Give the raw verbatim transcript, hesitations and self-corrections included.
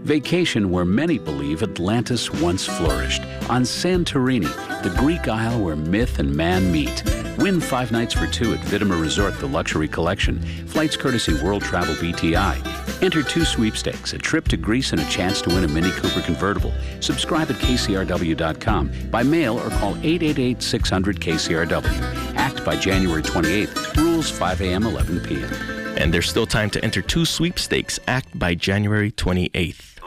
Vacation where many believe Atlantis once flourished. On Santorini, the Greek isle where myth and man meet. Win five nights for two at Vitama Resort, the luxury collection. Flights courtesy World Travel B T I. Enter two sweepstakes, a trip to Greece and a chance to win a Mini Cooper convertible. Subscribe at K C R W dot com by mail or call eight eight eight, six hundred, K C R W. Act by January twenty-eighth. Rules five a.m., eleven p.m. And there's still time to enter two sweepstakes. Act by January twenty-eighth.